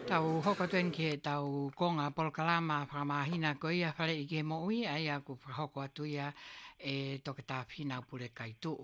Tau hoko tuen ki e tau konga polkalama whakamahina ko ia whare i ke mo ui ai a ku hoko atu ia e toke tā whina pure kai tuu.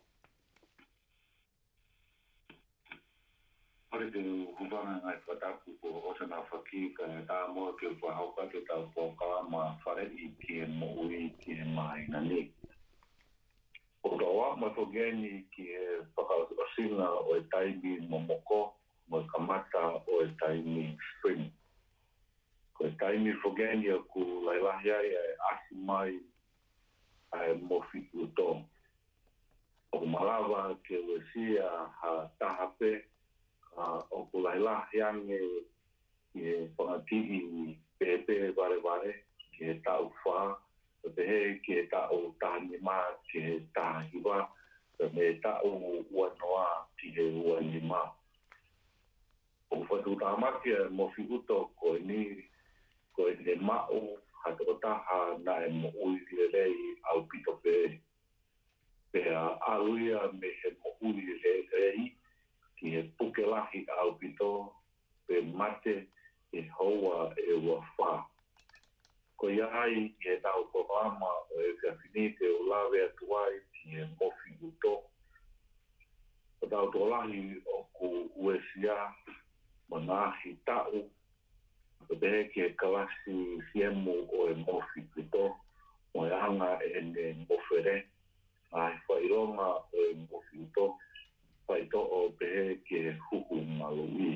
Pare te huvanga ngai whataku ko osana whaki ka tā mua ke whahauka te tau polkalama whare i ke mo ui ke mahina ni. O kawa matogeni ki e whakaosina o e taimi momoko mo e kamata o e taimi spring. Ko e taimi whogeni a ku lailahi ai e asi mai ai mofiku tō. O malawa ke wesia ha tahape o ku lailahi ange ki e whangatihi pepe vare ki e tau wha o te he ki e tau tahani mā ki e tahiwa me tau uanoa ki e uani mā. O whatu tāmaki e mofiku ko e ni ko e ne mao hato taha na e mo ui rei au pito pe. Pea aluia me he mo ui rei ki e pukelahi au pito pe mate e hoa e ua wha. Ko iai ki e tau korama o e whiawhinite o lawe atuai ki e mofi uto. O tau tolahi o ku uesia mo nahi tau o te ki e kalasi siemu o e mofi uto mo e anga e ne mofere ai whaironga o e mofi uto whaito o pehe ki e huku malui.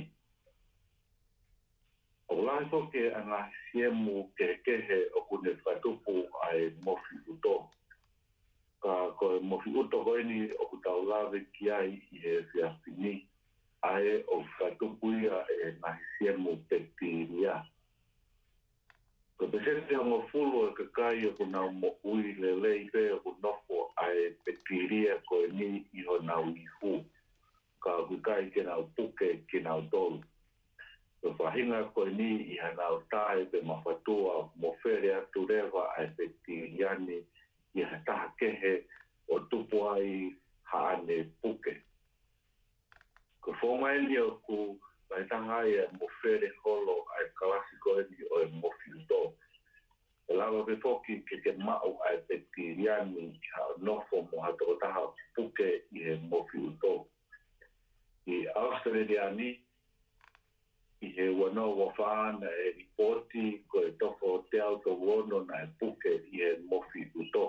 O lai toke anga siemu ke kehe o kune whaitupu ai mofi uto. Ka ko e mofi uto koeni o kutau lawe ki ai i e whiawhini ai o whaitupu ia e ngahi siemu pektiria. Ko pesete o ngofulu e kakai o kunau mo ui lelei pe o kunofo ai pektiria ko e ni i ho nau i hu. Ka kukai ke nau puke ke nau tolu. Ko whahinga ko e ni i hanau tae pe mawhatua mo where atu rewa ai pektiriani i hataha kehe o tupu ai haane puke. Ko whongaini o ku mai tangai e mo where holo ai kalasi ko e ni o e mo fiuto. E lawa pe foki ke mao ai pektiriani i hao nofo mo hato taha puke i e mo fiuto. I Australiani i he wano wawhaana e ripoti ko e toko te auto wono na e puke i e mofi uto.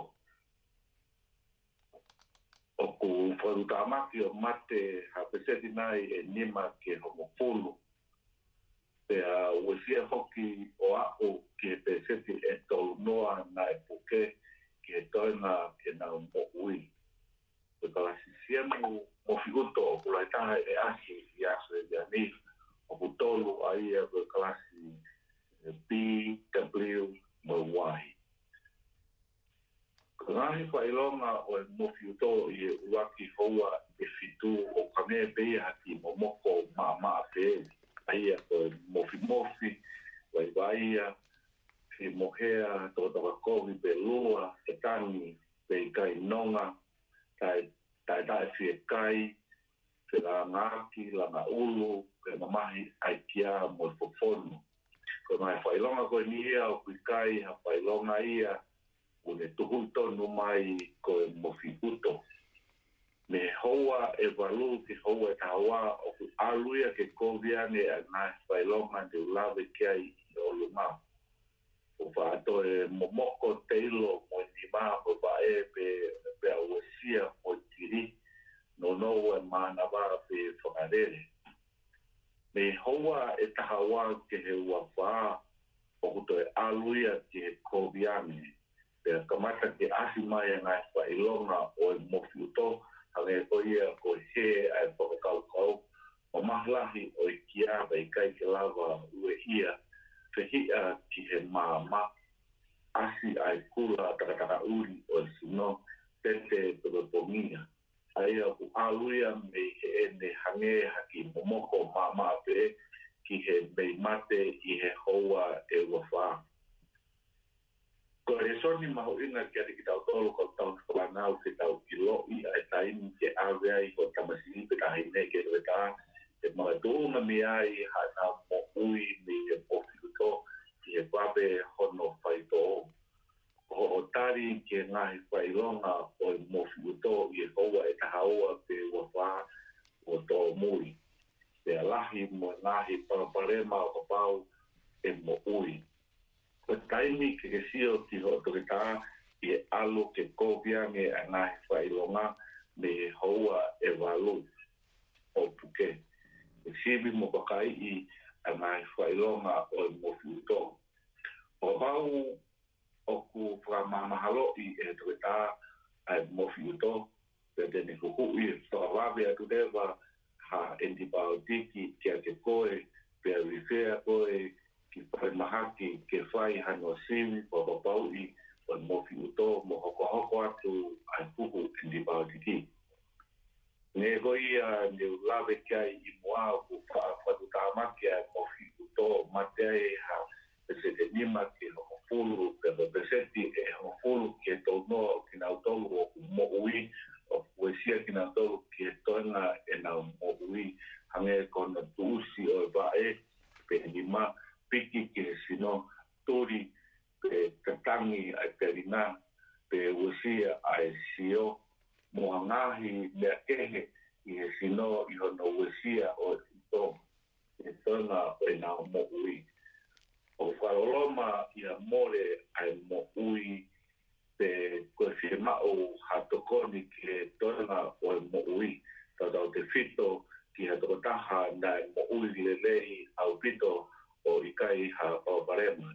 O ku wharutamaki o mate ha peseti nai e nima ke homopulu. Pea uesia hoki o ako ke peseti e tolu noa na e puke ke toina ke nau mo ui. Pe kalasi siemu mofi uto o kulaitaha e asi i aso e diani. O kutolu ai e pe kalasi B, W, mo Y. Ngahi whailonga o e mofi uto i e uaki hoa e fitu o kame pei haki momoko maa pe. Ai e ko e mofi, waiwaia, ki mohea toka kovi pe lua, e tani, pe kai nonga, tai fie kai, pe la ngaki, la nga ulu, pe mamahi aikia mo fofonu. Ko mai whailonga ko ni ia o kui kai, ha whailonga ia, o ne tuhuto no mai ko e mofiuto. Me hoa e walu ki hoa e tawa o ku aluia ke koviane a nai whailonga te ulawe kia i o lunga. O whaato e momoko teilo mo ni maa mo wae pe awasia mo tiri no e mana wara pe whakarere. Me hoa e tahawa ke he uawha o kuto e aluia ke he koviane. Pe kamata ke asi mai a ngai whailonga o e mofiuto hange ko ia ko he ai whakakaukau o mahlahi o i kia vai kai ke lava ue ia whehia ki he māma asi ai kula takataka uri o i sino tete pelopongia. Ai a ku aluia me he ene hange haki momoko māma pe ki he mei mate i he hoa e wawha. Ko e soni maho inga ki ati ki tau tolu ko tau whanau ki tau ki loi ai taimi ke awea i ko tamasini pe tahi ne ke reta e mga tūna mi ai hana mo ui me e mofi to e pape hono fai to o tari ke ngahi whailonga o i mofi uto i e hoa e tahaua pe wafa o tō mui. Te alahi mo ngahi paraparema o pau e mo ui. Ko taimi ke sio ki ho toke tā i e alo ke kōpiange a ngahi whailonga me hoa e walu o puke. E sibi mo pakai i a ngahi whailonga o i mofi uto. O pau o ku whakamamahalo i e toke tā a mofi uto, pe tene kuhui e whakawawe atu dewa ha antibiotiki kia ke koe, pe a rifea koe ki whai mahaki ke whai hano siwi o papau i o mofi uto mo hoko atu a kuhu antibiotiki. Nē hoi a neu lawe kai i moa ku whatutamaki a mofi uto matei ha se te nima ke hofulu pe peseti e hofulu ke tono ki na tolu o mo ui o poesia ki na tolu ke tona e na mo ui hange kona tuusi o vae pe nima piki ke sino tori pe katangi a perina pe usia a sio mo ngahi me kehe i sino i hono usia o to e tona e na mo ui. O whaoloma i a more ai mo ui pe koe whimao hatokoni ke tona o e mo ui. Tata o te whito ki hatokotaha na e mo ui lelei au pito o ikai ha pauparema.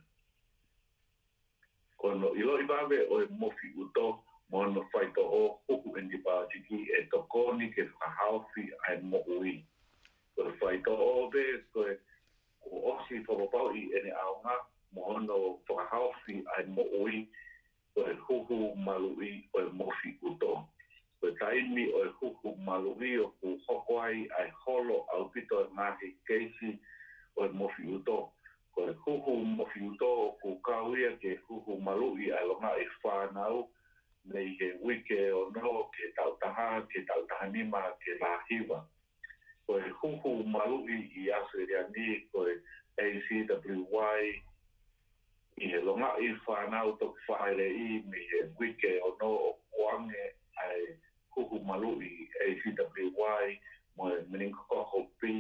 Kono ilo i bawe o e mofi uto mono whaito o huku antibiotic e tokoni ke whahauwhi ai mo ui. Koe whaito o be koe o osi whapapau i ene aonga mohono whakahauwhi ai mo ui o e huhu malui o e mofi uto. Koe taimi o e huhu malui o ku hokoai ai holo au pito e ngahi keisi o e mofi uto. Koe huhu mofi uto o ku kauia ke huhu malui ai longa e whanau nei he wike o no ke tautaha nima ke lahiwa. Koe huhu malui i Australiani koe ACWY i he longa i whanau tok whaere i me he wike o no o kuange ai huhu malui ACWY mo e meningokoko pi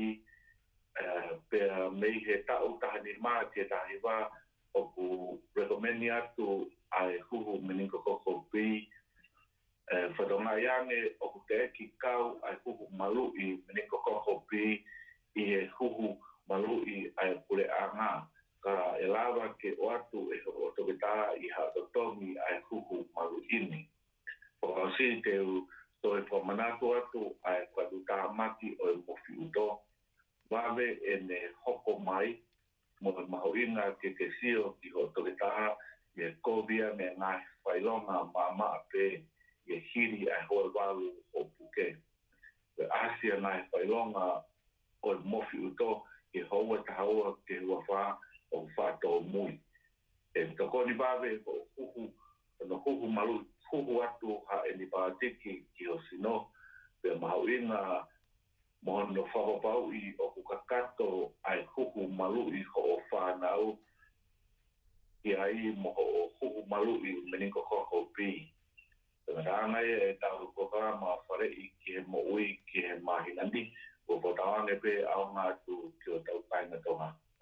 pea mei he tau tahani mā ke tahiwa o ku recommend atu ai huhu meningokoko pi whadonga iange o ku te eki kau ai huhu malui meningokoko pi i he huhu malui ai pule anga ka e lawa ke o atu e o tokita i hatotongi ai huhu maluini. O si te to e whamanatu atu ai whatuta maki o e mofi uto. Wawe e ne hoko mai mo e mahoinga ke sio ki ho tokita i e kovia me ngai whailonga mama pe i e hiri ai hoa walu o puke. E asia ngai whailonga o e mofi uto ke hoa tahaua ke hua wha o whato mui. E tokoni wawe o huhu malu huhu atu ha antibiotic ki o sino pe mahoinga mohono whapapau i o kukakato ai huhu malu i ho o whanau i ai mo o huhu malu i meningokoko pi. Ranga e tau kokama whare i ki he mo ui ki he mahinandi o potawange pe au ngā tu ki o tau kainga tonga.